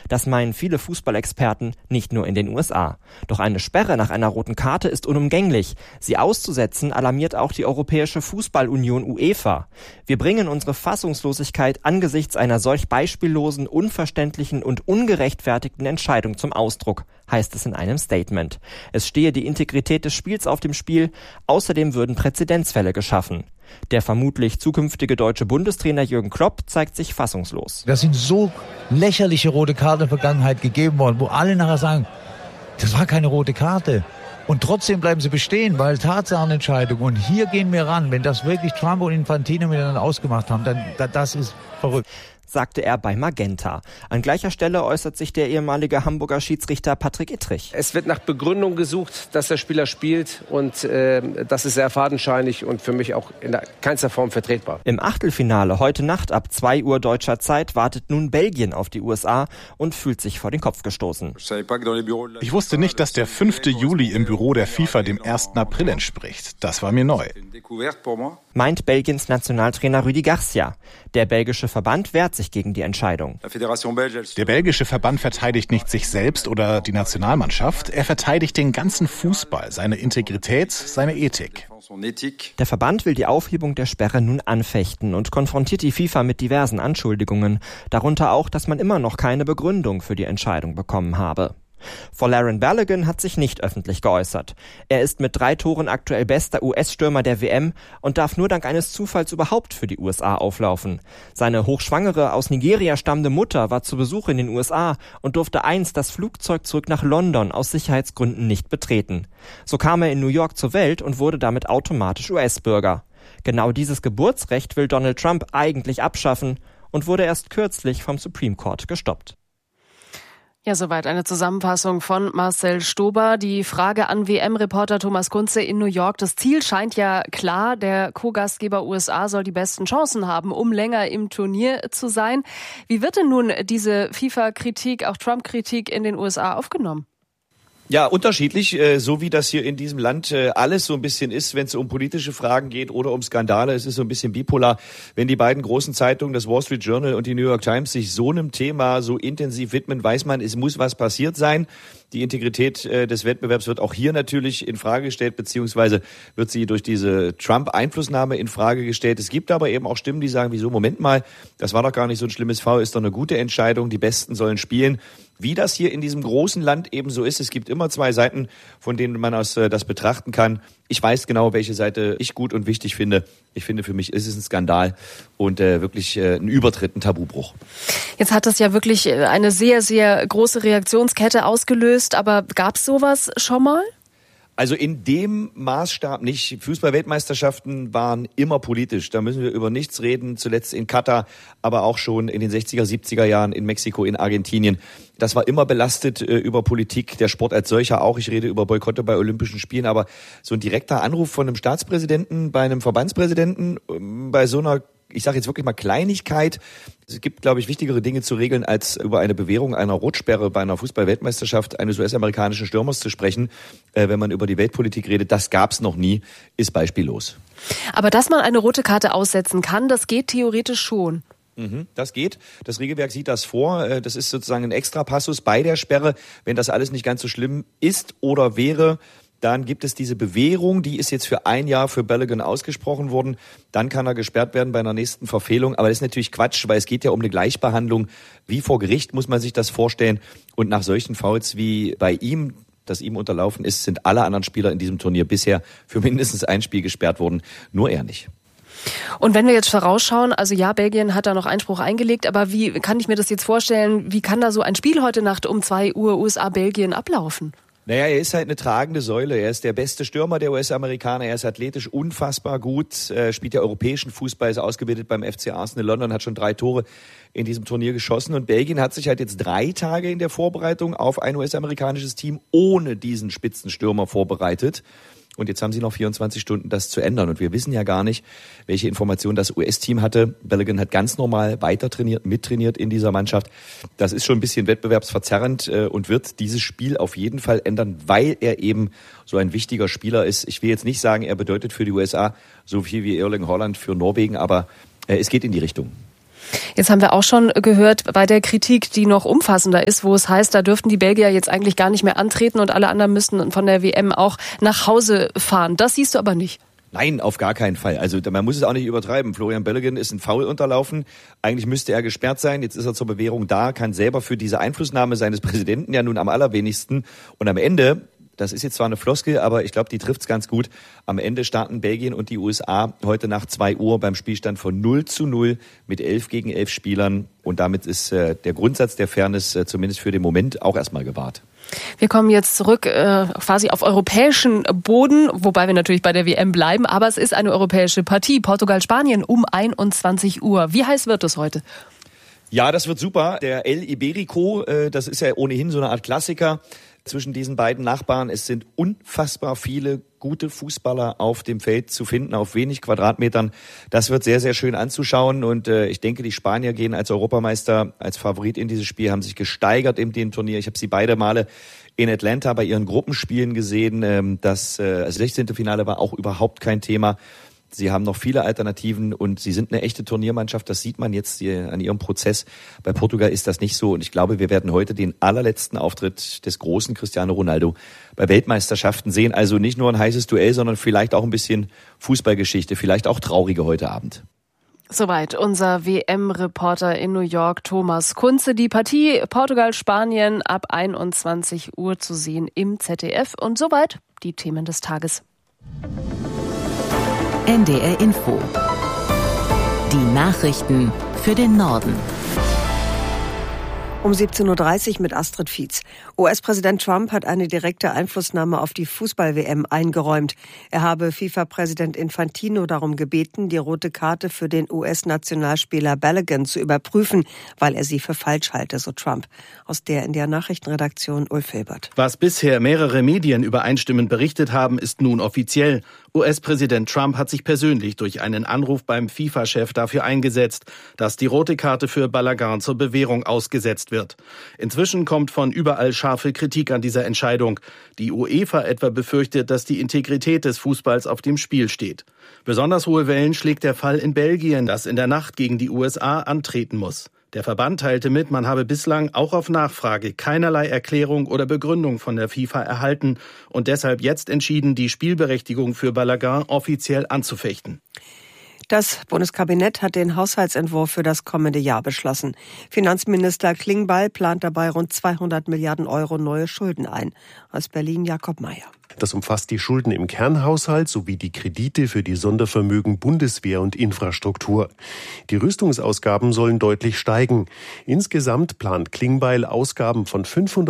Das meinen viele Fußballexperten, nicht nur in den USA. Doch eine Sperre nach einer roten Karte ist unumgänglich. Sie auszusetzen alarmiert auch die Europäische Fußballunion UEFA. Wir bringen unsere Fassungslosigkeit angesichts einer solch beispiellosen, unverständlichen und ungerechtfertigten Entscheidung zum Ausdruck, heißt es in einem Statement. Es stehe die Integrität des Spiels auf dem Spiel, außerdem würden Präzedenzfälle geschaffen. Der vermutlich zukünftige deutsche Bundestrainer Jürgen Klopp zeigt sich fassungslos. Das sind so lächerliche rote Karten in der Vergangenheit gegeben worden, wo alle nachher sagen, das war keine rote Karte. Und trotzdem bleiben sie bestehen, weil Tatsachenentscheidung. Und hier gehen wir ran. Wenn das wirklich Trump und Infantino miteinander ausgemacht haben, dann das ist verrückt, sagte er bei Magenta. An gleicher Stelle äußert sich der ehemalige Hamburger Schiedsrichter Patrick Ittrich. Es wird nach Begründung gesucht, dass der Spieler spielt und das ist sehr fadenscheinig und für mich auch in keinster Form vertretbar. Im Achtelfinale heute Nacht ab 2 Uhr deutscher Zeit wartet nun Belgien auf die USA und fühlt sich vor den Kopf gestoßen. Ich wusste nicht, dass der 5. Juli im Büro der FIFA dem 1. April entspricht. Das war mir neu. Meint Belgiens Nationaltrainer Rudi Garcia. Der belgische Verband wehrt sich gegen die Entscheidung. Der belgische Verband verteidigt nicht sich selbst oder die Nationalmannschaft, er verteidigt den ganzen Fußball, seine Integrität, seine Ethik. Der Verband will die Aufhebung der Sperre nun anfechten und konfrontiert die FIFA mit diversen Anschuldigungen, darunter auch, dass man immer noch keine Begründung für die Entscheidung bekommen habe. Folarin Balogun hat sich nicht öffentlich geäußert. Er ist mit 3 Toren aktuell bester US-Stürmer der WM und darf nur dank eines Zufalls überhaupt für die USA auflaufen. Seine hochschwangere, aus Nigeria stammende Mutter war zu Besuch in den USA und durfte einst das Flugzeug zurück nach London aus Sicherheitsgründen nicht betreten. So kam er in New York zur Welt und wurde damit automatisch US-Bürger. Genau dieses Geburtsrecht will Donald Trump eigentlich abschaffen und wurde erst kürzlich vom Supreme Court gestoppt. Ja, soweit eine Zusammenfassung von Marcel Stober. Die Frage an WM-Reporter Thomas Kunze in New York. Das Ziel scheint ja klar. Der Co-Gastgeber USA soll die besten Chancen haben, um länger im Turnier zu sein. Wie wird denn nun diese FIFA-Kritik, auch Trump-Kritik in den USA aufgenommen? Ja, unterschiedlich, so wie das hier in diesem Land alles so ein bisschen ist, wenn es um politische Fragen geht oder um Skandale. Es ist so ein bisschen bipolar. Wenn die beiden großen Zeitungen, das Wall Street Journal und die New York Times, sich so einem Thema so intensiv widmen, weiß man, es muss was passiert sein. Die Integrität des Wettbewerbs wird auch hier natürlich in Frage gestellt, beziehungsweise wird sie durch diese Trump-Einflussnahme in Frage gestellt. Es gibt aber eben auch Stimmen, die sagen, wieso, Moment mal, das war doch gar nicht so ein schlimmes Foul, ist doch eine gute Entscheidung, die Besten sollen spielen. Wie das hier in diesem großen Land eben so ist, es gibt immer 2 Seiten, von denen man das betrachten kann. Ich weiß genau, welche Seite ich gut und wichtig finde. Ich finde, für mich ist es ein Skandal und wirklich ein Übertritt, ein Tabubruch. Jetzt hat das ja wirklich eine sehr, sehr große Reaktionskette ausgelöst, aber gab es sowas schon mal? Also in dem Maßstab nicht. Fußball-Weltmeisterschaften waren immer politisch. Da müssen wir über nichts reden. Zuletzt in Katar, aber auch schon in den 60er, 70er Jahren in Mexiko, in Argentinien. Das war immer belastet über Politik, der Sport als solcher auch. Ich rede über Boykotte bei Olympischen Spielen, aber so ein direkter Anruf von einem Staatspräsidenten bei einem Verbandspräsidenten bei so einer, ich sage jetzt wirklich mal Kleinigkeit. Es gibt, glaube ich, wichtigere Dinge zu regeln, als über eine Bewährung einer Rotsperre bei einer Fußball-Weltmeisterschaft eines US-amerikanischen Stürmers zu sprechen. Wenn man über die Weltpolitik redet, das gab's noch nie, ist beispiellos. Aber dass man eine rote Karte aussetzen kann, das geht theoretisch schon. Das geht. Das Regelwerk sieht das vor. Das ist sozusagen ein Extrapassus bei der Sperre. Wenn das alles nicht ganz so schlimm ist oder wäre, dann gibt es diese Bewährung, die ist jetzt für 1 Jahr für Balogun ausgesprochen worden. Dann kann er gesperrt werden bei einer nächsten Verfehlung. Aber das ist natürlich Quatsch, weil es geht ja um eine Gleichbehandlung. Wie vor Gericht muss man sich das vorstellen. Und nach solchen Fouls wie bei ihm, das ihm unterlaufen ist, sind alle anderen Spieler in diesem Turnier bisher für mindestens ein Spiel gesperrt worden. Nur er nicht. Und wenn wir jetzt vorausschauen, also ja, Belgien hat da noch Einspruch eingelegt, aber wie kann ich mir das jetzt vorstellen, wie kann da so ein Spiel heute Nacht um 2 Uhr USA-Belgien ablaufen? Naja, er ist halt eine tragende Säule. Er ist der beste Stürmer der US-Amerikaner. Er ist athletisch unfassbar gut, spielt ja europäischen Fußball, ist ausgebildet beim FC Arsenal London, hat schon 3 Tore in diesem Turnier geschossen. Und Belgien hat sich halt jetzt 3 Tage in der Vorbereitung auf ein US-amerikanisches Team ohne diesen Spitzenstürmer vorbereitet. Und jetzt haben sie noch 24 Stunden, das zu ändern. Und wir wissen ja gar nicht, welche Informationen das US-Team hatte. Balogun hat ganz normal weiter trainiert, mittrainiert in dieser Mannschaft. Das ist schon ein bisschen wettbewerbsverzerrend und wird dieses Spiel auf jeden Fall ändern, weil er eben so ein wichtiger Spieler ist. Ich will jetzt nicht sagen, er bedeutet für die USA so viel wie Erling Haaland für Norwegen, aber es geht in die Richtung. Jetzt haben wir auch schon gehört, bei der Kritik, die noch umfassender ist, wo es heißt, da dürften die Belgier jetzt eigentlich gar nicht mehr antreten und alle anderen müssten von der WM auch nach Hause fahren. Das siehst du aber nicht. Nein, auf gar keinen Fall. Also man muss es auch nicht übertreiben. Florian Balogun ist ein Foul unterlaufen. Eigentlich müsste er gesperrt sein. Jetzt ist er zur Bewährung da, kann selber für diese Einflussnahme seines Präsidenten ja nun am allerwenigsten. Und am Ende, das ist jetzt zwar eine Floskel, aber ich glaube, die trifft's ganz gut. Am Ende starten Belgien und die USA heute nach 2 Uhr beim Spielstand von 0:0 mit 11 gegen 11 Spielern. Und damit ist der Grundsatz der Fairness zumindest für den Moment auch erstmal gewahrt. Wir kommen jetzt zurück quasi auf europäischen Boden, wobei wir natürlich bei der WM bleiben. Aber es ist eine europäische Partie. Portugal-Spanien um 21 Uhr. Wie heiß wird es heute? Ja, das wird super. Der El Iberico, das ist ja ohnehin so eine Art Klassiker zwischen diesen beiden Nachbarn. Es sind unfassbar viele gute Fußballer auf dem Feld zu finden, auf wenig Quadratmetern. Das wird sehr, sehr schön anzuschauen. Und ich denke, die Spanier gehen als Europameister, als Favorit in dieses Spiel, haben sich gesteigert in dem Turnier. Ich habe sie beide Male in Atlanta bei ihren Gruppenspielen gesehen. Das 16. Finale war auch überhaupt kein Thema. Sie haben noch viele Alternativen und sie sind eine echte Turniermannschaft. Das sieht man jetzt an ihrem Prozess. Bei Portugal ist das nicht so. Und ich glaube, wir werden heute den allerletzten Auftritt des großen Cristiano Ronaldo bei Weltmeisterschaften sehen. Also nicht nur ein heißes Duell, sondern vielleicht auch ein bisschen Fußballgeschichte, vielleicht auch traurige heute Abend. Soweit unser WM-Reporter in New York, Thomas Kunze. Die Partie Portugal-Spanien ab 21 Uhr zu sehen im ZDF. Und soweit die Themen des Tages. NDR Info. Die Nachrichten für den Norden. Um 17.30 Uhr mit Astrid Fietz. US-Präsident Trump hat eine direkte Einflussnahme auf die Fußball-WM eingeräumt. Er habe FIFA-Präsident Infantino darum gebeten, die rote Karte für den US-Nationalspieler Balogun zu überprüfen, weil er sie für falsch halte, so Trump. Aus der NDR Nachrichtenredaktion Ulf Hilbert. Was bisher mehrere Medien übereinstimmend berichtet haben, ist nun offiziell. US-Präsident Trump hat sich persönlich durch einen Anruf beim FIFA-Chef dafür eingesetzt, dass die rote Karte für Balogun zur Bewährung ausgesetzt wird. Inzwischen kommt von überall scharfe Kritik an dieser Entscheidung. Die UEFA etwa befürchtet, dass die Integrität des Fußballs auf dem Spiel steht. Besonders hohe Wellen schlägt der Fall in Belgien, das in der Nacht gegen die USA antreten muss. Der Verband teilte mit, man habe bislang auch auf Nachfrage keinerlei Erklärung oder Begründung von der FIFA erhalten und deshalb jetzt entschieden, die Spielberechtigung für Balogun offiziell anzufechten. Das Bundeskabinett hat den Haushaltsentwurf für das kommende Jahr beschlossen. Finanzminister Klingbeil plant dabei rund 200 Milliarden Euro neue Schulden ein. Aus Berlin Jakob Mayer. Das umfasst die Schulden im Kernhaushalt sowie die Kredite für die Sondervermögen Bundeswehr und Infrastruktur. Die Rüstungsausgaben sollen deutlich steigen. Insgesamt plant Klingbeil Ausgaben von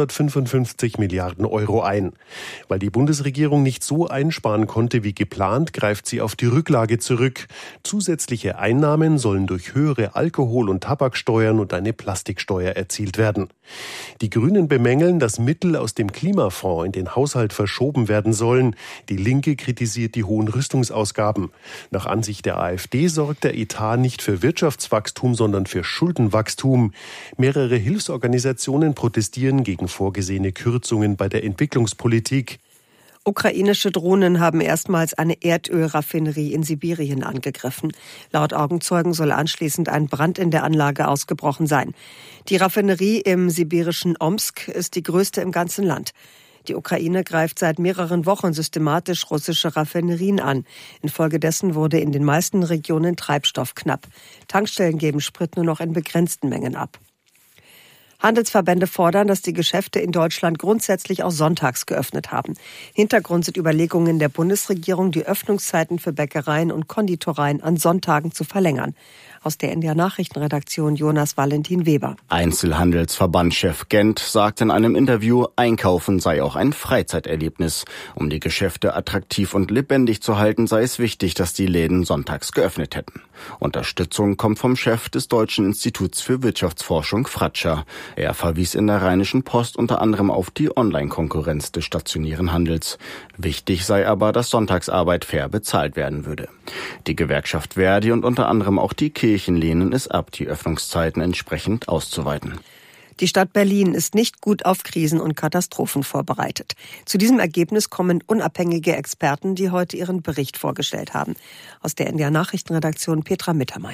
555 Milliarden Euro ein. Weil die Bundesregierung nicht so einsparen konnte wie geplant, greift sie auf die Rücklage zurück. Zusätzliche Einnahmen sollen durch höhere Alkohol- und Tabaksteuern und eine Plastiksteuer erzielt werden. Die Grünen bemängeln, dass Mittel aus dem Klimafonds in den Haushalt verschoben werden sollen. Die Linke kritisiert die hohen Rüstungsausgaben. Nach Ansicht der AfD sorgt der Etat nicht für Wirtschaftswachstum, sondern für Schuldenwachstum. Mehrere Hilfsorganisationen protestieren gegen vorgesehene Kürzungen bei der Entwicklungspolitik. Ukrainische Drohnen haben erstmals eine Erdölraffinerie in Sibirien angegriffen. Laut Augenzeugen soll anschließend ein Brand in der Anlage ausgebrochen sein. Die Raffinerie im sibirischen Omsk ist die größte im ganzen Land. Die Ukraine greift seit mehreren Wochen systematisch russische Raffinerien an. Infolgedessen wurde in den meisten Regionen Treibstoff knapp. Tankstellen geben Sprit nur noch in begrenzten Mengen ab. Handelsverbände fordern, dass die Geschäfte in Deutschland grundsätzlich auch sonntags geöffnet haben. Hintergrund sind Überlegungen der Bundesregierung, die Öffnungszeiten für Bäckereien und Konditoreien an Sonntagen zu verlängern. Aus der NDR Nachrichtenredaktion Jonas Valentin Weber. Einzelhandelsverbandchef Gent sagt in einem Interview, Einkaufen sei auch ein Freizeiterlebnis. Um die Geschäfte attraktiv und lebendig zu halten, sei es wichtig, dass die Läden sonntags geöffnet hätten. Unterstützung kommt vom Chef des Deutschen Instituts für Wirtschaftsforschung Fratscher. Er verwies in der Rheinischen Post unter anderem auf die Online-Konkurrenz des stationären Handels. Wichtig sei aber, dass Sonntagsarbeit fair bezahlt werden würde. Die Gewerkschaft Verdi und unter anderem auch die Kirchen lehnen es ab, die Öffnungszeiten entsprechend auszuweiten. Die Stadt Berlin ist nicht gut auf Krisen und Katastrophen vorbereitet. Zu diesem Ergebnis kommen unabhängige Experten, die heute ihren Bericht vorgestellt haben. Aus der NDR Nachrichtenredaktion Petra Mittermeier.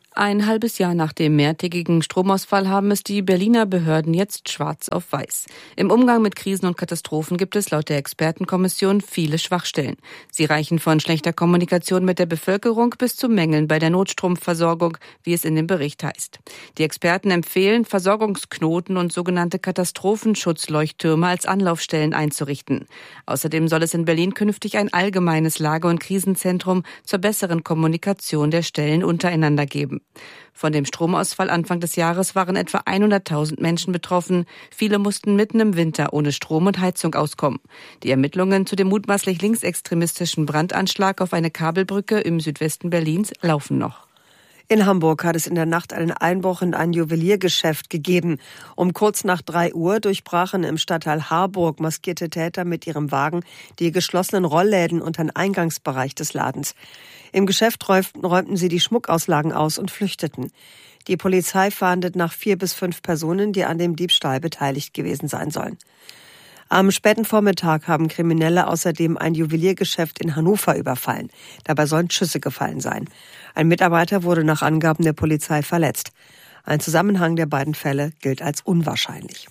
Ein halbes Jahr nach dem mehrtägigen Stromausfall haben es die Berliner Behörden jetzt schwarz auf weiß. Im Umgang mit Krisen und Katastrophen gibt es laut der Expertenkommission viele Schwachstellen. Sie reichen von schlechter Kommunikation mit der Bevölkerung bis zu Mängeln bei der Notstromversorgung, wie es in dem Bericht heißt. Die Experten empfehlen, Versorgungsknoten und sogenannte Katastrophenschutzleuchttürme als Anlaufstellen einzurichten. Außerdem soll es in Berlin künftig ein allgemeines Lage- und Krisenzentrum zur besseren Kommunikation der Stellen untereinander geben. Von dem Stromausfall Anfang des Jahres waren etwa 100.000 Menschen betroffen. Viele mussten mitten im Winter ohne Strom und Heizung auskommen. Die Ermittlungen zu dem mutmaßlich linksextremistischen Brandanschlag auf eine Kabelbrücke im Südwesten Berlins laufen noch. In Hamburg hat es in der Nacht einen Einbruch in ein Juweliergeschäft gegeben. Um kurz nach 3 Uhr durchbrachen im Stadtteil Harburg maskierte Täter mit ihrem Wagen die geschlossenen Rollläden und den Eingangsbereich des Ladens. Im Geschäft räumten sie die Schmuckauslagen aus und flüchteten. Die Polizei fahndet nach 4 bis 5 Personen, die an dem Diebstahl beteiligt gewesen sein sollen. Am späten Vormittag haben Kriminelle außerdem ein Juweliergeschäft in Hannover überfallen. Dabei sollen Schüsse gefallen sein. Ein Mitarbeiter wurde nach Angaben der Polizei verletzt. Ein Zusammenhang der beiden Fälle gilt als unwahrscheinlich.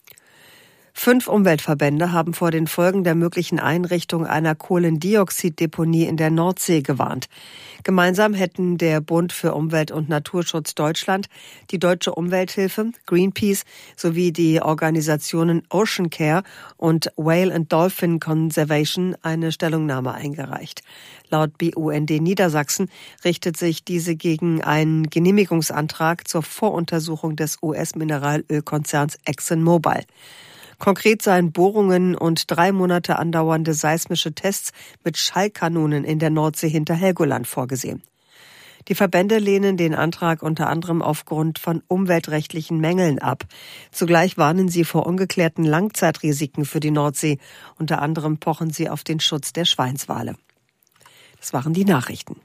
5 Umweltverbände haben vor den Folgen der möglichen Einrichtung einer Kohlendioxiddeponie in der Nordsee gewarnt. Gemeinsam hätten der Bund für Umwelt- und Naturschutz Deutschland, die Deutsche Umwelthilfe, Greenpeace sowie die Organisationen Ocean Care und Whale and Dolphin Conservation eine Stellungnahme eingereicht. Laut BUND Niedersachsen richtet sich diese gegen einen Genehmigungsantrag zur Voruntersuchung des US-Mineralölkonzerns ExxonMobil. Konkret seien Bohrungen und 3 Monate andauernde seismische Tests mit Schallkanonen in der Nordsee hinter Helgoland vorgesehen. Die Verbände lehnen den Antrag unter anderem aufgrund von umweltrechtlichen Mängeln ab. Zugleich warnen sie vor ungeklärten Langzeitrisiken für die Nordsee. Unter anderem pochen sie auf den Schutz der Schweinswale. Das waren die Nachrichten.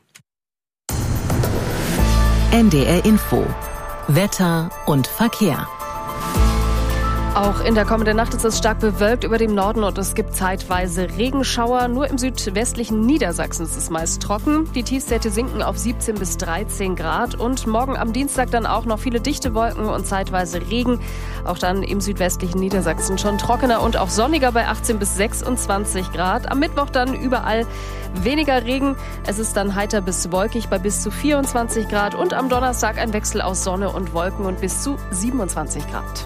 NDR Info. Wetter und Verkehr. Auch in der kommenden Nacht ist es stark bewölkt über dem Norden und es gibt zeitweise Regenschauer. Nur im südwestlichen Niedersachsen ist es meist trocken. Die Tiefstwerte sinken auf 17 bis 13 Grad und morgen am Dienstag dann auch noch viele dichte Wolken und zeitweise Regen. Auch dann im südwestlichen Niedersachsen schon trockener und auch sonniger bei 18 bis 26 Grad. Am Mittwoch dann überall weniger Regen. Es ist dann heiter bis wolkig bei bis zu 24 Grad und am Donnerstag ein Wechsel aus Sonne und Wolken und bis zu 27 Grad.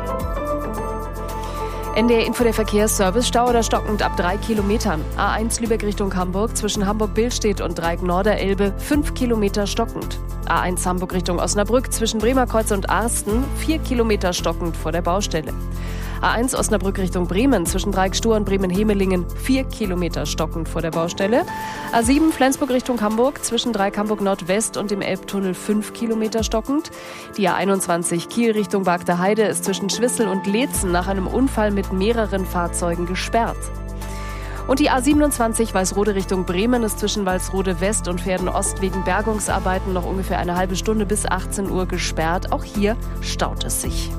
NDR Info, der Verkehrsservice, Stau oder stockend ab 3 Kilometern. A1 Lübeck Richtung Hamburg zwischen Hamburg-Billstedt und Dreieck Norderelbe 5 Kilometer stockend. A1 Hamburg Richtung Osnabrück zwischen Bremerkreuz und Arsten 4 Kilometer stockend vor der Baustelle. A1 Osnabrück Richtung Bremen zwischen Dreieck Stur und Bremen-Hemelingen 4 Kilometer stockend vor der Baustelle. A7 Flensburg Richtung Hamburg zwischen Dreieck Hamburg Nordwest und dem Elbtunnel 5 Kilometer stockend. Die A21 Kiel Richtung Bagder Heide ist zwischen Schwissel und Leetzen nach einem Unfall mit mehreren Fahrzeugen gesperrt. Und die A27 Walsrode Richtung Bremen ist zwischen Walsrode West und Verden Ost wegen Bergungsarbeiten noch ungefähr eine halbe Stunde bis 18 Uhr gesperrt. Auch hier staut es sich.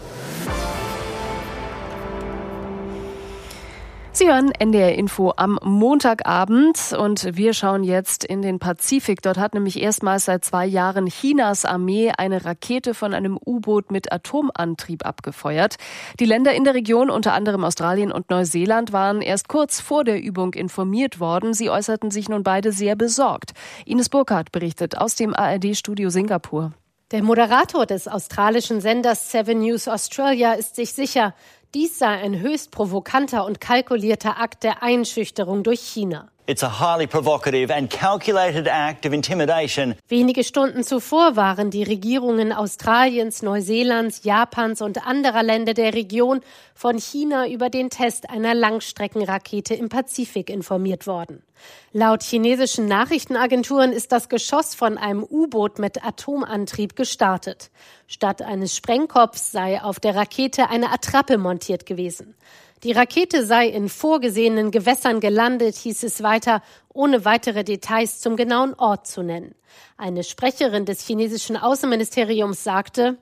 Sie hören NDR Info am Montagabend und wir schauen jetzt in den Pazifik. Dort hat nämlich erstmals seit 2 Jahren Chinas Armee eine Rakete von einem U-Boot mit Atomantrieb abgefeuert. Die Länder in der Region, unter anderem Australien und Neuseeland, waren erst kurz vor der Übung informiert worden. Sie äußerten sich nun beide sehr besorgt. Ines Burkhardt berichtet aus dem ARD-Studio Singapur. Der Moderator des australischen Senders 7 News Australia ist sich sicher, dies sei ein höchst provokanter und kalkulierter Akt der Einschüchterung durch China. It's a highly provocative and calculated act of intimidation. Wenige Stunden zuvor waren die Regierungen Australiens, Neuseelands, Japans und anderer Länder der Region von China über den Test einer Langstreckenrakete im Pazifik informiert worden. Laut chinesischen Nachrichtenagenturen ist das Geschoss von einem U-Boot mit Atomantrieb gestartet. Statt eines Sprengkopfs sei auf der Rakete eine Attrappe montiert gewesen. Die Rakete sei in vorgesehenen Gewässern gelandet, hieß es weiter, ohne weitere Details zum genauen Ort zu nennen. Eine Sprecherin des chinesischen Außenministeriums sagte,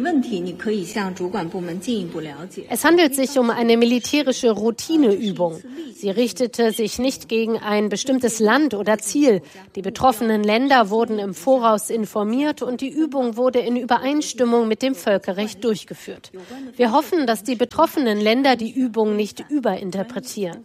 es handelt sich um eine militärische Routineübung. Sie richtete sich nicht gegen ein bestimmtes Land oder Ziel. Die betroffenen Länder wurden im Voraus informiert und die Übung wurde in Übereinstimmung mit dem Völkerrecht durchgeführt. Wir hoffen, dass die betroffenen Länder die Übung nicht überinterpretieren.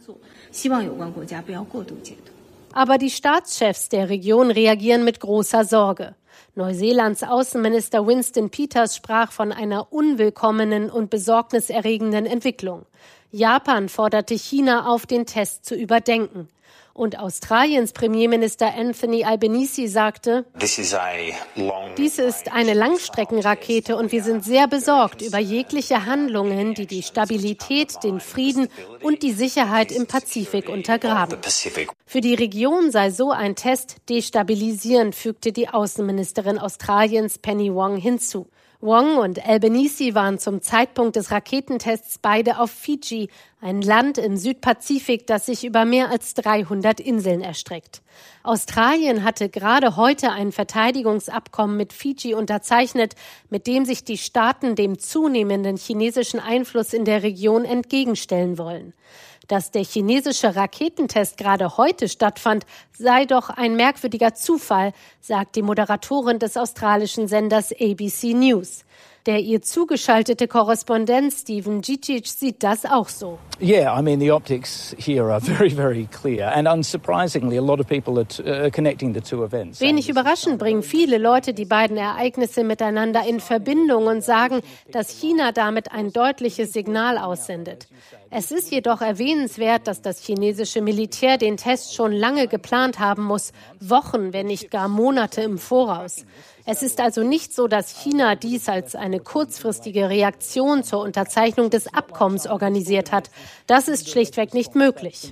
Aber die Staatschefs der Region reagieren mit großer Sorge. Neuseelands Außenminister Winston Peters sprach von einer unwillkommenen und besorgniserregenden Entwicklung. Japan forderte China auf, den Test zu überdenken. Und Australiens Premierminister Anthony Albanese sagte, dies ist eine Langstreckenrakete und wir sind sehr besorgt über jegliche Handlungen, die die Stabilität, den Frieden und die Sicherheit im Pazifik untergraben. Für die Region sei so ein Test destabilisierend, fügte die Außenministerin Australiens Penny Wong hinzu. Wong und Albanese waren zum Zeitpunkt des Raketentests beide auf Fiji, ein Land im Südpazifik, das sich über mehr als 300 Inseln erstreckt. Australien hatte gerade heute ein Verteidigungsabkommen mit Fiji unterzeichnet, mit dem sich die Staaten dem zunehmenden chinesischen Einfluss in der Region entgegenstellen wollen. Dass der chinesische Raketentest gerade heute stattfand, sei doch ein merkwürdiger Zufall, sagt die Moderatorin des australischen Senders ABC News. Der ihr zugeschaltete Korrespondent Stephen Djicic sieht das auch so. Yeah, I mean the optics here are very, very clear and unsurprisingly a lot of people are connecting the two events. Wenig überraschend bringen viele Leute die beiden Ereignisse miteinander in Verbindung und sagen, dass China damit ein deutliches Signal aussendet. Es ist jedoch erwähnenswert, dass das chinesische Militär den Test schon lange geplant haben muss, Wochen, wenn nicht gar Monate im Voraus. Es ist also nicht so, dass China dies als eine kurzfristige Reaktion zur Unterzeichnung des Abkommens organisiert hat. Das ist schlichtweg nicht möglich.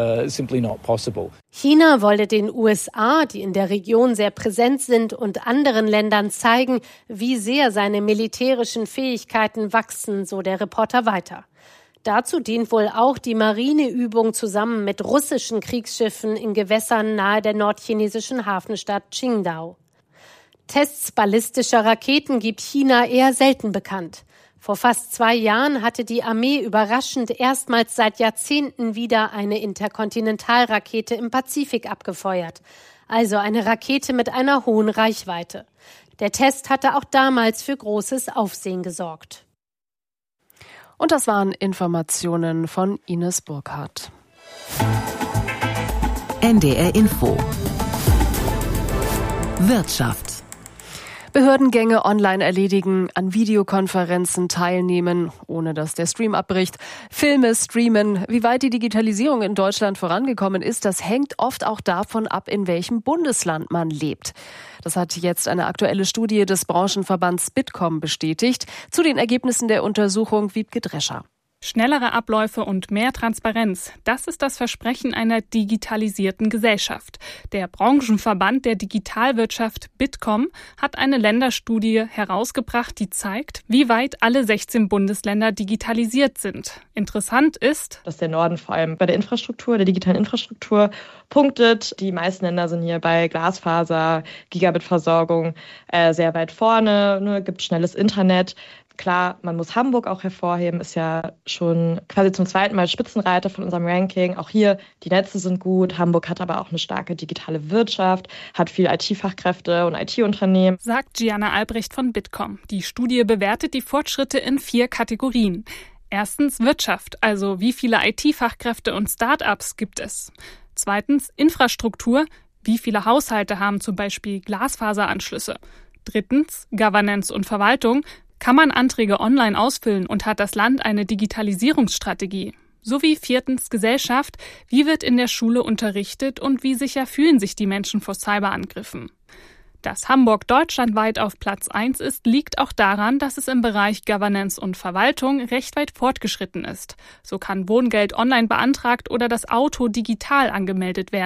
China wolle den USA, die in der Region sehr präsent sind, und anderen Ländern zeigen, wie sehr seine militärischen Fähigkeiten wachsen, so der Reporter weiter. Dazu dient wohl auch die Marineübung zusammen mit russischen Kriegsschiffen in Gewässern nahe der nordchinesischen Hafenstadt Qingdao. Tests ballistischer Raketen gibt China eher selten bekannt. Vor fast 2 Jahren hatte die Armee überraschend erstmals seit Jahrzehnten wieder eine Interkontinentalrakete im Pazifik abgefeuert. Also eine Rakete mit einer hohen Reichweite. Der Test hatte auch damals für großes Aufsehen gesorgt. Und das waren Informationen von Ines Burkhardt. NDR Info. Wirtschaft. Behördengänge online erledigen, an Videokonferenzen teilnehmen, ohne dass der Stream abbricht, Filme streamen. Wie weit die Digitalisierung in Deutschland vorangekommen ist, das hängt oft auch davon ab, in welchem Bundesland man lebt. Das hat jetzt eine aktuelle Studie des Branchenverbands Bitkom bestätigt. Zu den Ergebnissen der Untersuchung Wiebke Drescher. Schnellere Abläufe und mehr Transparenz, das ist das Versprechen einer digitalisierten Gesellschaft. Der Branchenverband der Digitalwirtschaft Bitkom hat eine Länderstudie herausgebracht, die zeigt, wie weit alle 16 Bundesländer digitalisiert sind. Interessant ist, dass der Norden vor allem bei der Infrastruktur, der digitalen Infrastruktur punktet. Die meisten Länder sind hier bei Glasfaser, Gigabit-Versorgung sehr weit vorne, gibt schnelles Internet. Klar, man muss Hamburg auch hervorheben, ist ja schon quasi zum 2. Mal Spitzenreiter von unserem Ranking. Auch hier, die Netze sind gut. Hamburg hat aber auch eine starke digitale Wirtschaft, hat viel IT-Fachkräfte und IT-Unternehmen. Sagt Gianna Albrecht von Bitkom. Die Studie bewertet die Fortschritte in 4 Kategorien. Erstens Wirtschaft, also wie viele IT-Fachkräfte und Start-ups gibt es. Zweitens Infrastruktur, wie viele Haushalte haben zum Beispiel Glasfaseranschlüsse. Drittens Governance und Verwaltung. Kann man Anträge online ausfüllen und hat das Land eine Digitalisierungsstrategie? Sowie 4. Gesellschaft, wie wird in der Schule unterrichtet und wie sicher fühlen sich die Menschen vor Cyberangriffen? Dass Hamburg deutschlandweit auf Platz 1 ist, liegt auch daran, dass es im Bereich Governance und Verwaltung recht weit fortgeschritten ist. So kann Wohngeld online beantragt oder das Auto digital angemeldet werden.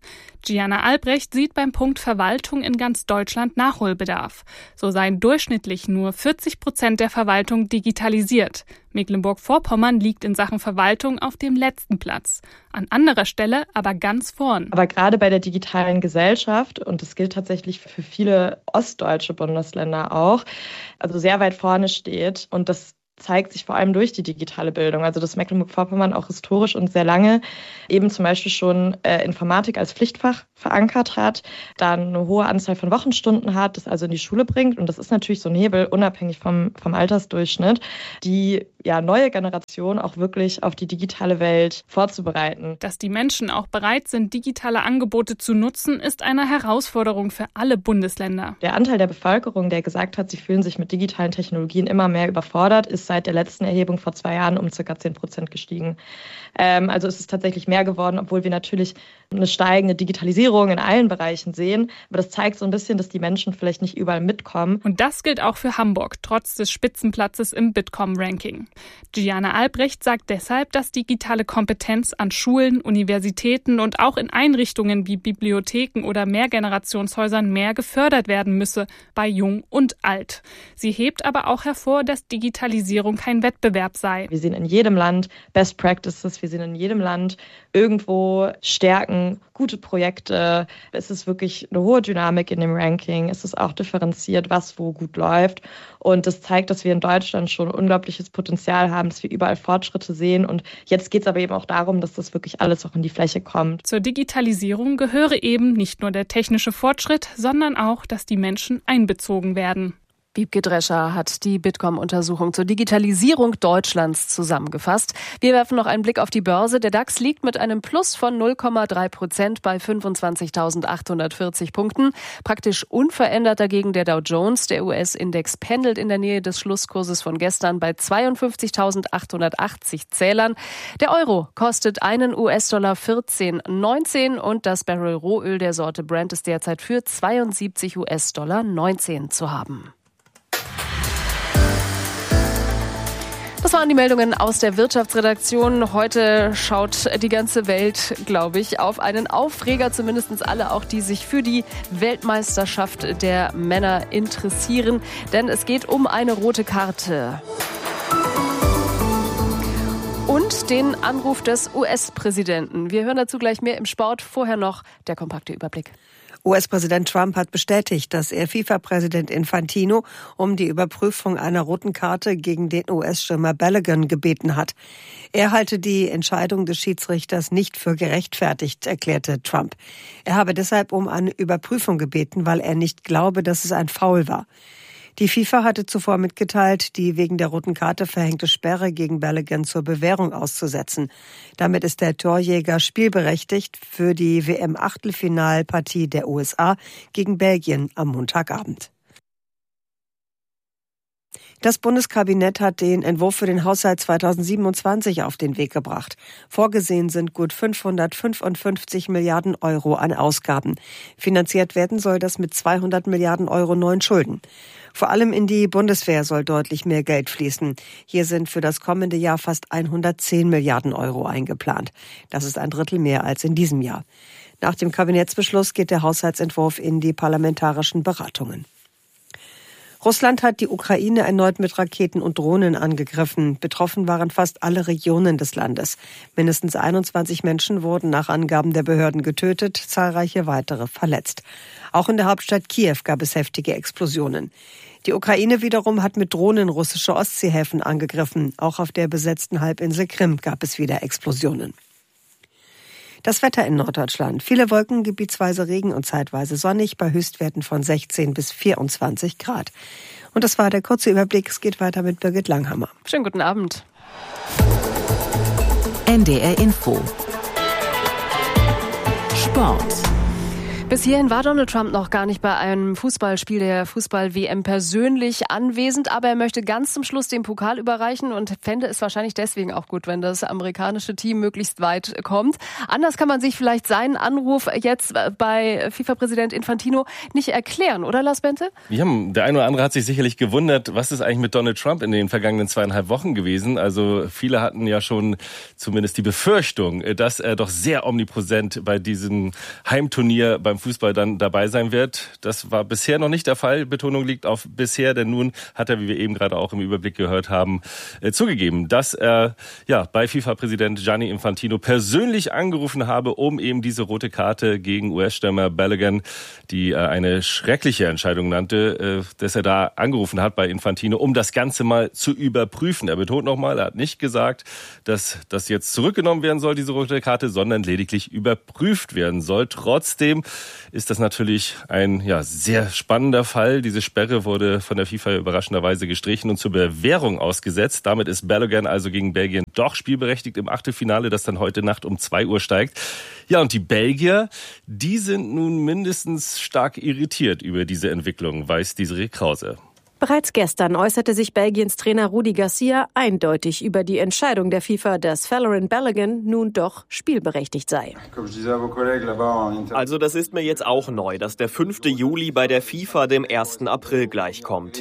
Gianna Albrecht sieht beim Punkt Verwaltung in ganz Deutschland Nachholbedarf. So seien durchschnittlich nur 40% der Verwaltung digitalisiert. Mecklenburg-Vorpommern liegt in Sachen Verwaltung auf dem letzten Platz. An anderer Stelle aber ganz vorn. Aber gerade bei der digitalen Gesellschaft, und das gilt tatsächlich für viele ostdeutsche Bundesländer auch, also sehr weit vorne steht. Und das zeigt sich vor allem durch die digitale Bildung. Also dass Mecklenburg-Vorpommern auch historisch und sehr lange eben zum Beispiel schon Informatik als Pflichtfach verankert hat, dann eine hohe Anzahl von Wochenstunden hat, das also in die Schule bringt. Und das ist natürlich so ein Hebel, unabhängig vom Altersdurchschnitt, die neue Generation auch wirklich auf die digitale Welt vorzubereiten. Dass die Menschen auch bereit sind, digitale Angebote zu nutzen, ist eine Herausforderung für alle Bundesländer. Der Anteil der Bevölkerung, der gesagt hat, sie fühlen sich mit digitalen Technologien immer mehr überfordert, ist seit der letzten Erhebung vor 2 Jahren um ca. 10% gestiegen. Also ist es tatsächlich mehr geworden, obwohl wir natürlich eine steigende Digitalisierung in allen Bereichen sehen. Aber das zeigt so ein bisschen, dass die Menschen vielleicht nicht überall mitkommen. Und das gilt auch für Hamburg, trotz des Spitzenplatzes im Bitkom-Ranking. Gianna Albrecht sagt deshalb, dass digitale Kompetenz an Schulen, Universitäten und auch in Einrichtungen wie Bibliotheken oder Mehrgenerationshäusern mehr gefördert werden müsse, bei Jung und Alt. Sie hebt aber auch hervor, dass Digitalisierung kein Wettbewerb sei. Wir sehen in jedem Land Best Practices, wir sehen in jedem Land irgendwo Stärken, gute Projekte. Es ist wirklich eine hohe Dynamik in dem Ranking. Es ist auch differenziert, was wo gut läuft. Und das zeigt, dass wir in Deutschland schon unglaubliches Potenzial haben, dass wir überall Fortschritte sehen. Und jetzt geht es aber eben auch darum, dass das wirklich alles auch in die Fläche kommt. Zur Digitalisierung gehöre eben nicht nur der technische Fortschritt, sondern auch, dass die Menschen einbezogen werden. Wiebke Drescher hat die Bitkom-Untersuchung zur Digitalisierung Deutschlands zusammengefasst. Wir werfen noch einen Blick auf die Börse. Der DAX liegt mit einem Plus von 0,3% bei 25.840 Punkten. Praktisch unverändert dagegen der Dow Jones. Der US-Index pendelt in der Nähe des Schlusskurses von gestern bei 52.880 Zählern. Der Euro kostet einen US-Dollar 14,19 und das Barrel Rohöl der Sorte Brent ist derzeit für 72 US-Dollar 19 zu haben. Das waren die Meldungen aus der Wirtschaftsredaktion. Heute schaut die ganze Welt, glaube ich, auf einen Aufreger, zumindest alle auch, die sich für die Weltmeisterschaft der Männer interessieren. Denn es geht um eine rote Karte. Und den Anruf des US-Präsidenten. Wir hören dazu gleich mehr im Sport. Vorher noch der kompakte Überblick. US-Präsident Trump hat bestätigt, dass er FIFA-Präsident Infantino um die Überprüfung einer roten Karte gegen den US-Stürmer Balogun gebeten hat. Er halte die Entscheidung des Schiedsrichters nicht für gerechtfertigt, erklärte Trump. Er habe deshalb um eine Überprüfung gebeten, weil er nicht glaube, dass es ein Foul war. Die FIFA hatte zuvor mitgeteilt, die wegen der roten Karte verhängte Sperre gegen Balogun zur Bewährung auszusetzen. Damit ist der Torjäger spielberechtigt für die WM-Achtelfinalpartie der USA gegen Belgien am Montagabend. Das Bundeskabinett hat den Entwurf für den Haushalt 2027 auf den Weg gebracht. Vorgesehen sind gut 555 Milliarden Euro an Ausgaben. Finanziert werden soll das mit 200 Milliarden Euro neuen Schulden. Vor allem in die Bundeswehr soll deutlich mehr Geld fließen. Hier sind für das kommende Jahr fast 110 Milliarden Euro eingeplant. Das ist ein Drittel mehr als in diesem Jahr. Nach dem Kabinettsbeschluss geht der Haushaltsentwurf in die parlamentarischen Beratungen. Russland hat die Ukraine erneut mit Raketen und Drohnen angegriffen. Betroffen waren fast alle Regionen des Landes. Mindestens 21 Menschen wurden nach Angaben der Behörden getötet, zahlreiche weitere verletzt. Auch in der Hauptstadt Kiew gab es heftige Explosionen. Die Ukraine wiederum hat mit Drohnen russische Ostseehäfen angegriffen. Auch auf der besetzten Halbinsel Krim gab es wieder Explosionen. Das Wetter in Norddeutschland. Viele Wolken, gebietsweise Regen und zeitweise sonnig bei Höchstwerten von 16 bis 24 Grad. Und das war der kurze Überblick. Es geht weiter mit Birgit Langhammer. Schönen guten Abend. NDR Info. Sport. Bis hierhin war Donald Trump noch gar nicht bei einem Fußballspiel der Fußball-WM persönlich anwesend, aber er möchte ganz zum Schluss den Pokal überreichen und fände es wahrscheinlich deswegen auch gut, wenn das amerikanische Team möglichst weit kommt. Anders kann man sich vielleicht seinen Anruf jetzt bei FIFA-Präsident Infantino nicht erklären, oder Lars Bente? Ja, der eine oder andere hat sich sicherlich gewundert, was ist eigentlich mit Donald Trump in den vergangenen 2,5 Wochen gewesen. Also viele hatten ja schon zumindest die Befürchtung, dass er doch sehr omnipräsent bei diesem Heimturnier beim Fußball dann dabei sein wird. Das war bisher noch nicht der Fall. Betonung liegt auf bisher, denn nun hat er, wie wir eben gerade auch im Überblick gehört haben, zugegeben, dass er bei FIFA-Präsident Gianni Infantino persönlich angerufen habe, um eben diese rote Karte gegen US-Stürmer Balogun, die eine schreckliche Entscheidung nannte, dass er da angerufen hat bei Infantino, um das Ganze mal zu überprüfen. Er betont nochmal, er hat nicht gesagt, dass das jetzt zurückgenommen werden soll, diese rote Karte, sondern lediglich überprüft werden soll. Trotzdem ist das natürlich ein sehr spannender Fall. Diese Sperre wurde von der FIFA überraschenderweise gestrichen und zur Bewährung ausgesetzt. Damit ist Balogun also gegen Belgien doch spielberechtigt im Achtelfinale, das dann heute Nacht um 2 Uhr steigt. Ja, und die Belgier, die sind nun mindestens stark irritiert über diese Entwicklung, weiß Desiree Krause. Bereits gestern äußerte sich Belgiens Trainer Rudi Garcia eindeutig über die Entscheidung der FIFA, dass Folarin Balogun nun doch spielberechtigt sei. Also das ist mir jetzt auch neu, dass der 5. Juli bei der FIFA dem 1. April gleichkommt.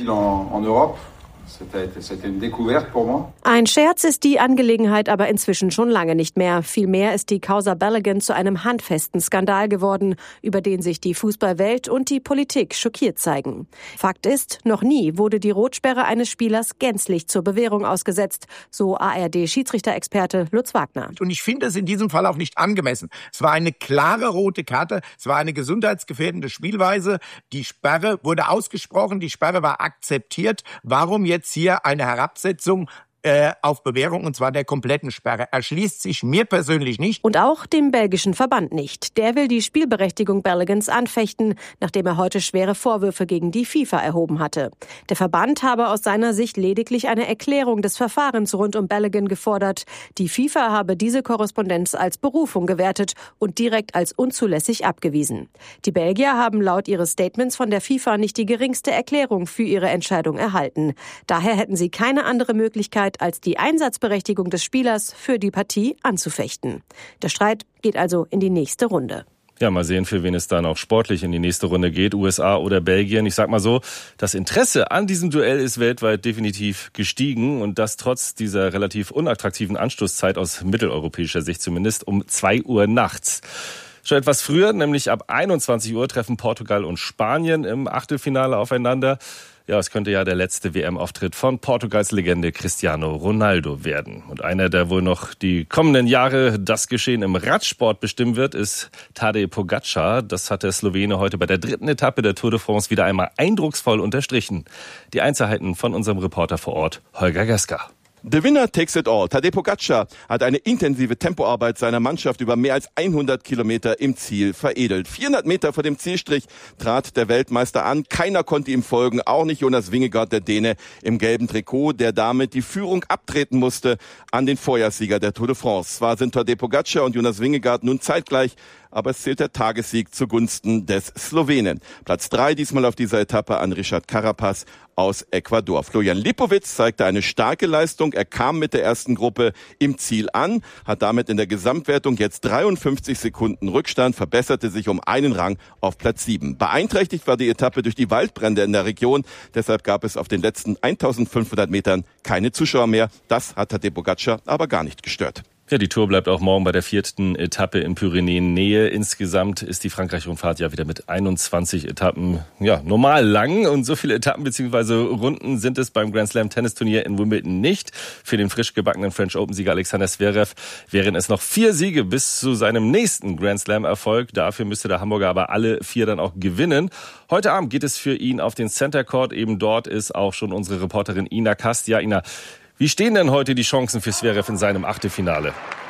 Ein Scherz ist die Angelegenheit aber inzwischen schon lange nicht mehr. Vielmehr ist die Causa Balogun zu einem handfesten Skandal geworden, über den sich die Fußballwelt und die Politik schockiert zeigen. Fakt ist, noch nie wurde die Rotsperre eines Spielers gänzlich zur Bewährung ausgesetzt, so ARD-Schiedsrichter-Experte Lutz Wagner. Und ich finde es in diesem Fall auch nicht angemessen. Es war eine klare rote Karte, es war eine gesundheitsgefährdende Spielweise. Die Sperre wurde ausgesprochen, die Sperre war akzeptiert. Warum jetzt hier eine Herabsetzung auf Bewährung, und zwar der kompletten Sperre, erschließt sich mir persönlich nicht. Und auch dem belgischen Verband nicht. Der will die Spielberechtigung Baloguns anfechten, nachdem er heute schwere Vorwürfe gegen die FIFA erhoben hatte. Der Verband habe aus seiner Sicht lediglich eine Erklärung des Verfahrens rund um Balogun gefordert. Die FIFA habe diese Korrespondenz als Berufung gewertet und direkt als unzulässig abgewiesen. Die Belgier haben laut ihres Statements von der FIFA nicht die geringste Erklärung für ihre Entscheidung erhalten. Daher hätten sie keine andere Möglichkeit, als die Einsatzberechtigung des Spielers für die Partie anzufechten. Der Streit geht also in die nächste Runde. Ja, mal sehen, für wen es dann auch sportlich in die nächste Runde geht, USA oder Belgien. Ich sag mal so, das Interesse an diesem Duell ist weltweit definitiv gestiegen und das trotz dieser relativ unattraktiven Anstoßzeit aus mitteleuropäischer Sicht zumindest um 2 Uhr nachts. Schon etwas früher, nämlich ab 21 Uhr, treffen Portugal und Spanien im Achtelfinale aufeinander. Ja, es könnte ja der letzte WM-Auftritt von Portugals Legende Cristiano Ronaldo werden. Und einer, der wohl noch die kommenden Jahre das Geschehen im Radsport bestimmen wird, ist Tadej Pogačar. Das hat der Slowene heute bei der 3. Etappe der Tour de France wieder einmal eindrucksvoll unterstrichen. Die Einzelheiten von unserem Reporter vor Ort, Holger Geska. The winner takes it all. Tadej Pogačar hat eine intensive Tempoarbeit seiner Mannschaft über mehr als 100 Kilometer im Ziel veredelt. 400 Meter vor dem Zielstrich trat der Weltmeister an. Keiner konnte ihm folgen, auch nicht Jonas Vingegaard, der Däne im gelben Trikot, der damit die Führung abtreten musste an den Vorjahrssieger der Tour de France. Zwar sind Tadej Pogačar und Jonas Vingegaard nun zeitgleich, aber es zählt der Tagessieg zugunsten des Slowenen. Platz 3 diesmal auf dieser Etappe an Richard Carapaz aus Ecuador. Florian Lipowitz zeigte eine starke Leistung. Er kam mit der ersten Gruppe im Ziel an, hat damit in der Gesamtwertung jetzt 53 Sekunden Rückstand, verbesserte sich um einen Rang auf Platz 7. Beeinträchtigt war die Etappe durch die Waldbrände in der Region. Deshalb gab es auf den letzten 1500 Metern keine Zuschauer mehr. Das hat Tadej Pogačar aber gar nicht gestört. Ja, die Tour bleibt auch morgen bei der 4. Etappe in Pyrenäen-Nähe. Insgesamt ist die Frankreich-Rundfahrt ja wieder mit 21 Etappen normal lang. Und so viele Etappen bzw. Runden sind es beim Grand Slam Tennisturnier in Wimbledon nicht. Für den frisch gebackenen French Open-Sieger Alexander Zverev wären es noch 4 Siege bis zu seinem nächsten Grand Slam-Erfolg. Dafür müsste der Hamburger aber alle 4 dann auch gewinnen. Heute Abend geht es für ihn auf den Center Court. Eben dort ist auch schon unsere Reporterin Ina Kast. Ja, Ina, wie stehen denn heute die Chancen für Zverev in seinem Achtelfinale?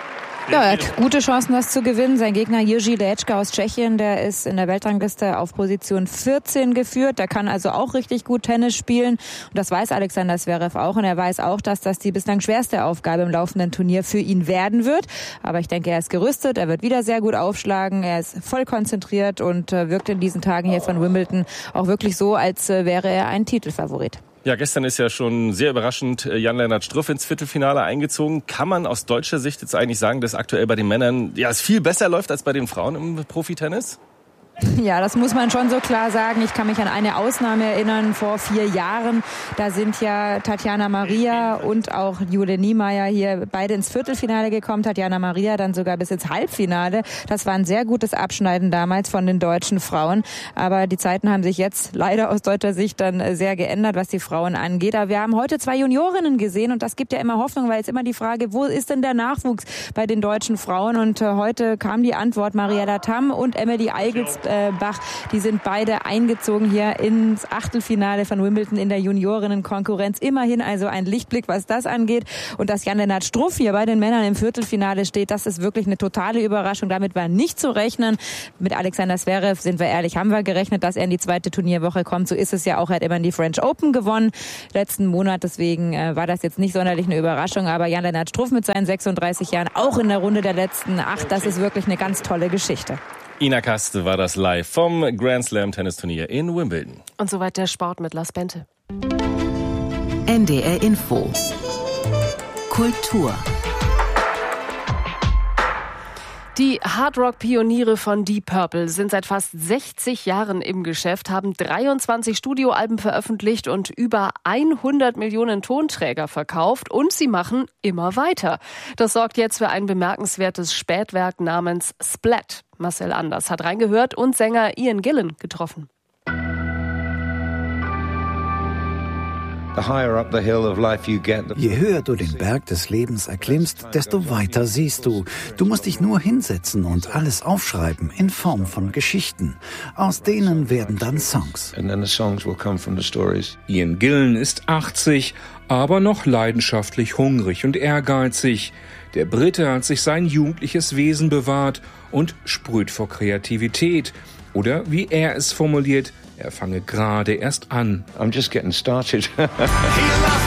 Ja, er hat gute Chancen, das zu gewinnen. Sein Gegner Jiří Lečka aus Tschechien, der ist in der Weltrangliste auf Position 14 geführt. Der kann also auch richtig gut Tennis spielen. Und das weiß Alexander Zverev auch. Und er weiß auch, dass das die bislang schwerste Aufgabe im laufenden Turnier für ihn werden wird. Aber ich denke, er ist gerüstet. Er wird wieder sehr gut aufschlagen. Er ist voll konzentriert und wirkt in diesen Tagen hier von Wimbledon auch wirklich so, als wäre er ein Titelfavorit. Ja, gestern ist ja schon sehr überraschend Jan-Lennart Struff ins Viertelfinale eingezogen. Kann man aus deutscher Sicht jetzt eigentlich sagen, dass aktuell bei den Männern es viel besser läuft als bei den Frauen im Profitennis? Ja, das muss man schon so klar sagen. Ich kann mich an eine Ausnahme erinnern, vor 4 Jahren. Da sind ja Tatjana Maria und auch Jule Niemeyer hier beide ins Viertelfinale gekommen. Tatjana Maria dann sogar bis ins Halbfinale. Das war ein sehr gutes Abschneiden damals von den deutschen Frauen. Aber die Zeiten haben sich jetzt leider aus deutscher Sicht dann sehr geändert, was die Frauen angeht. Aber wir haben heute 2 Juniorinnen gesehen und das gibt ja immer Hoffnung, weil es immer die Frage, wo ist denn der Nachwuchs bei den deutschen Frauen? Und heute kam die Antwort, Mariella Tamm und Emily Eigelsbach, die sind beide eingezogen hier ins Achtelfinale von Wimbledon in der Juniorinnenkonkurrenz. Immerhin also ein Lichtblick, was das angeht. Und dass Jan-Lennart Struff hier bei den Männern im Viertelfinale steht, das ist wirklich eine totale Überraschung. Damit war nicht zu rechnen. Mit Alexander Zverev, sind wir ehrlich, haben wir gerechnet, dass er in die zweite Turnierwoche kommt. So ist es ja auch. Er hat immerhin die French Open gewonnen letzten Monat. Deswegen war das jetzt nicht sonderlich eine Überraschung. Aber Jan-Lennart Struff mit seinen 36 Jahren, auch in der Runde der letzten 8, das ist wirklich eine ganz tolle Geschichte. Ina Kaste war das live vom Grand Slam Tennisturnier in Wimbledon. Und soweit der Sport mit Lars Bente. NDR Info. Kultur. Die Hardrock-Pioniere von Deep Purple sind seit fast 60 Jahren im Geschäft, haben 23 Studioalben veröffentlicht und über 100 Millionen Tonträger verkauft und sie machen immer weiter. Das sorgt jetzt für ein bemerkenswertes Spätwerk namens Splat. Marcel Anders hat reingehört und Sänger Ian Gillan getroffen. Je höher du den Berg des Lebens erklimmst, desto weiter siehst du. Du musst dich nur hinsetzen und alles aufschreiben in Form von Geschichten. Aus denen werden dann Songs. Ian Gillan ist 80, aber noch leidenschaftlich hungrig und ehrgeizig. Der Brite hat sich sein jugendliches Wesen bewahrt und sprüht vor Kreativität. Oder wie er es formuliert, er fange gerade erst an. I'm just getting started.